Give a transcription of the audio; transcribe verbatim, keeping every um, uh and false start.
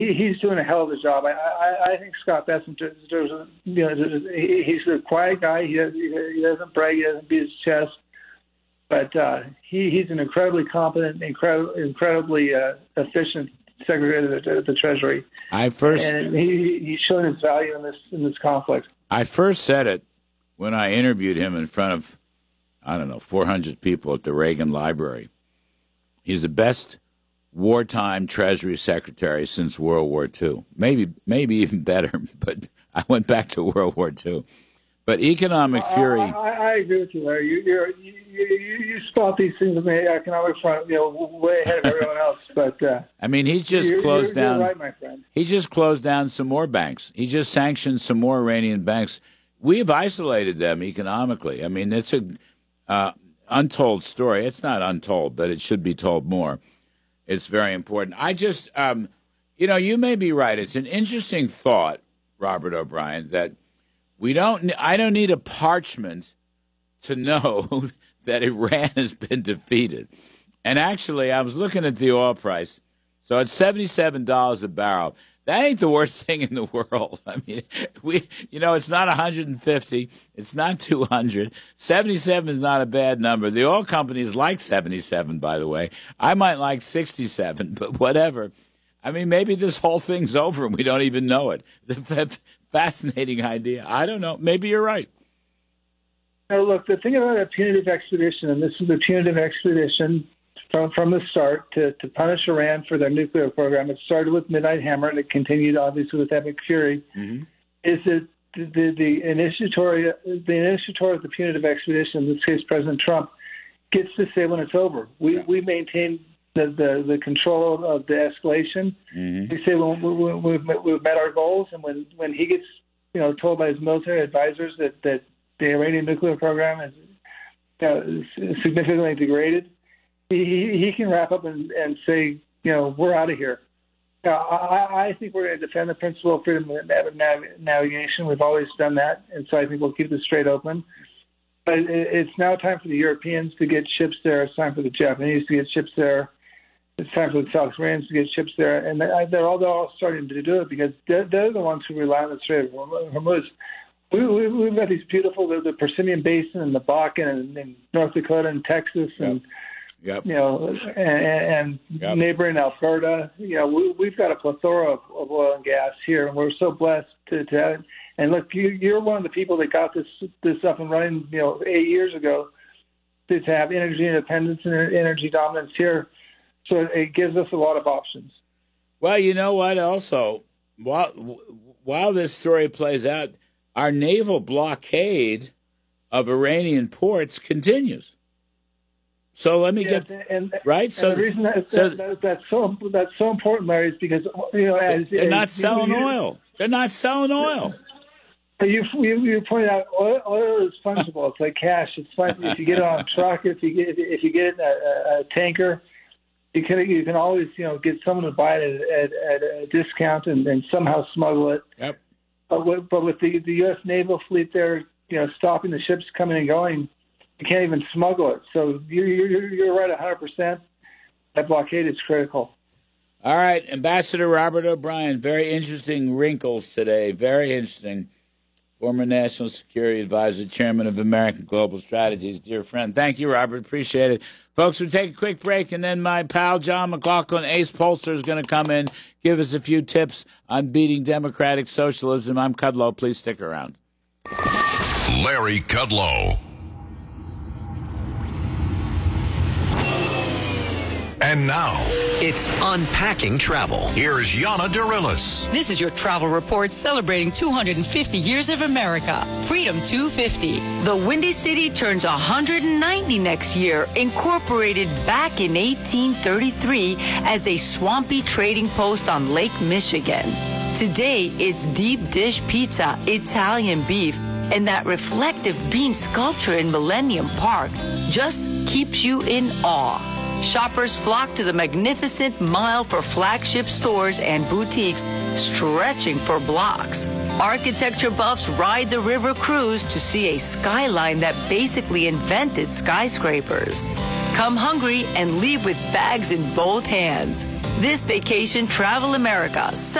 he, he's doing a hell of a job. I, I, I think Scott Bessent, you know, he's a quiet guy. He doesn't, he doesn't brag. He doesn't beat his chest. But uh, he, he's an incredibly competent, incredible, incredibly uh, efficient Secretary of the, the Treasury. I first and he, he's shown his value in this in this conflict. I first said it when I interviewed him in front of, I don't know, four hundred people at the Reagan Library. He's the best wartime Treasury Secretary since World War Two. Maybe, maybe even better. But I went back to World War Two. But economic fury. I, I, I agree with you, Larry. You, you're, you, you, you spot these things on the economic front, you know, way ahead of everyone else. But uh, I mean, he's just you're, closed you're, down. You're right, my friend. He just closed down some more banks. He just sanctioned some more Iranian banks. We've isolated them economically. I mean, it's a uh, untold story. It's not untold, but it should be told more. It's very important. I just, um, you know, you may be right. It's an interesting thought, Robert O'Brien, that we don't. I don't need a parchment to know that Iran has been defeated. And actually, I was looking at the oil price. So it's seventy-seven dollars a barrel. That ain't the worst thing in the world. I mean, we, you know, it's not one hundred fifty. It's not two hundred. seventy-seven is not a bad number. The oil companies like seventy-seven, by the way. I might like sixty-seven, but whatever. I mean, maybe this whole thing's over and we don't even know it. The fascinating idea. I don't know. Maybe you're right. Now, look, the thing about a punitive expedition, and this is a punitive expedition from from the start to, to punish Iran for their nuclear program. It started with Midnight Hammer, and it continued, obviously, with Epic Fury. Mm-hmm. Is that the, the, the initiatory the initiatory of the punitive expedition, in this case, President Trump, gets to say when it's over. We yeah. we maintain the, the, the control of the escalation. Mm-hmm. We say when we, we, we've, we've met our goals, and when, when he gets, you know, told by his military advisors that, that the Iranian nuclear program is, you know, is significantly degraded, he, he can wrap up and, and say, you know, we're out of here. Now, I, I think we're going to defend the principle of freedom of navigation. We've always done that, and so I think we'll keep the strait open. But it's now time for the Europeans to get ships there. It's time for the Japanese to get ships there. It's time for the South Koreans to get ships there. And they're all, they're all starting to do it because they're, they're the ones who rely on the Strait of Hormuz. We, we, we've got these beautiful, the, the Persimmon Basin and the Bakken and, and North Dakota and Texas and, yep. Yep. you know, and, and yep. neighboring Alberta. You know, we, we've got a plethora of, of oil and gas here, and we're so blessed to, to have it. And look, you, you're one of the people that got this this up and running, you know, eight years ago to, to have energy independence and energy dominance here. So it gives us a lot of options. Well, you know what? Also, while while this story plays out, our naval blockade of Iranian ports continues. So let me yes, get and, right. And so the reason that, so, that, that's so that's so important, Larry, is because you know as, they're as, not selling you, oil. They're not selling oil. You, you you pointed out oil, oil is fungible. It's like cash. It's fine if you get it on a truck, if you get if you get it in a, a tanker. You can you can always you know get someone to buy it at, at, at a discount and, and somehow smuggle it. Yep. But with, but with the, the U S naval fleet there, you know, stopping the ships coming and going, you can't even smuggle it. So you you're, you're right, one hundred percent. That blockade is critical. All right, Ambassador Robert O'Brien. Very interesting wrinkles today. Very interesting. Former National Security Advisor, Chairman of American Global Strategies, dear friend. Thank you, Robert. Appreciate it. Folks, we'll take a quick break, and then my pal John McLaughlin, Ace Polster, is going to come in, give us a few tips on beating democratic socialism. I'm Kudlow. Please stick around. Larry Kudlow. And now, it's Unpacking Travel. Here's Yana Darilis. This is your travel report celebrating two hundred fifty years of America. Freedom two fifty. The Windy City turns one hundred ninety next year, incorporated back in eighteen thirty-three as a swampy trading post on Lake Michigan. Today, it's deep dish pizza, Italian beef, and that reflective bean sculpture in Millennium Park just keeps you in awe. Shoppers flock to the magnificent mile for flagship stores and boutiques stretching for blocks. Architecture buffs ride the river cruise to see a skyline that basically invented skyscrapers. Come hungry and leave with bags in both hands. This vacation, Travel America.